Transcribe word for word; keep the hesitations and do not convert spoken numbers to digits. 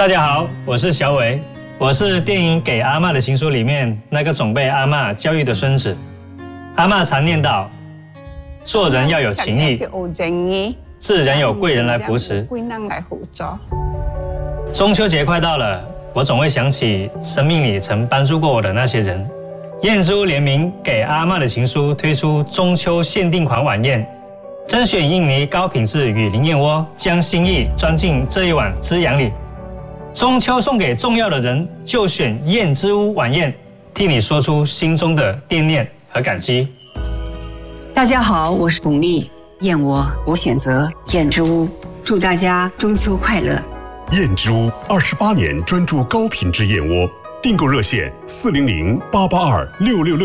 大家好，我是小伟，我是电影《给阿嬷的情书》里面那个总被阿嬷教育的孙子。阿嬷常念叨，做人要有情义，自然有贵人来扶持。中秋节快到了，我总会想起生命里曾帮助过我的那些人。燕之屋联名《给阿嬷的情书》推出中秋限定款晚宴，甄选印尼高品质雨林燕窝，将心意装进这一碗滋养里。中秋送给重要的人，就选燕之屋晚宴，替你说出心中的惦念和感激。 大家好，我是巩俐，燕窝我选择燕之屋，祝大家中秋快乐。 燕之屋二十八年专注高品质燕窝，订购热线四零零八八二六六六。